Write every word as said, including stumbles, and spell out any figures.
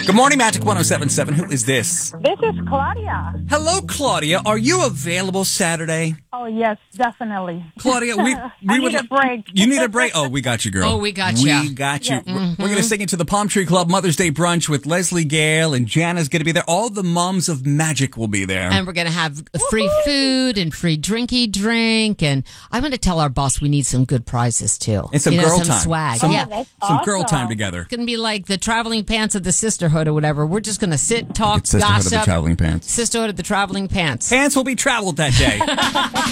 Good morning, Magic one oh seven point seven. Who is this? This is Claudia. Hello, Claudia. Are you available Saturday? Oh, yes, definitely. Claudia, we, we I would need a break. You need a break? Oh, we got you, girl. Oh, we got We ya. got you. Yes. We're, we're going to sing it to the Palm Tree Club Mother's Day brunch with Leslie Gale, and Jana's going to be there. All the moms of Magic will be there. And we're going to have free food and free drinky drink. And I'm going to tell our boss we need some good prizes, too. And some you know, girl some time. swag. Some, yeah. that's some girl awesome. time together. It's going to be like the traveling pants of the sisterhood or whatever. We're just going to sit, talk, It's Sisterhood of the gossip. Traveling Pants. Sisterhood of the Traveling Pants. Pants will be traveled that day.